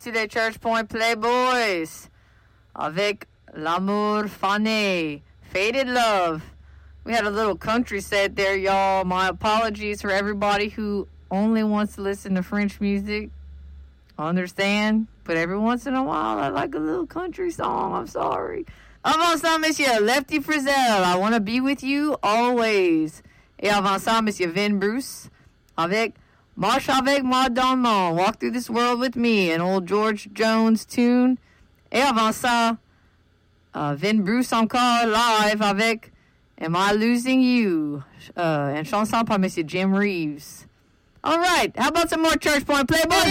to the Church Point Playboys avec L'amour fané, Faded Love. We had a little country set there, y'all. My apologies for everybody who only wants to listen to French music. I understand, but every once in a while I like a little country song. I'm sorry. Avant ça, Monsieur Lefty Frizzell, I want to be with you always. Et avant ça, Monsieur Vin Bruce avec Marche avec moi dans le monde, Walk Through This World With Me, an old George Jones tune. Et avant ça, Vin Bruce encore live avec Am I Losing You, une chanson par Monsieur Jim Reeves. All right, how about some more Church Point Playboys?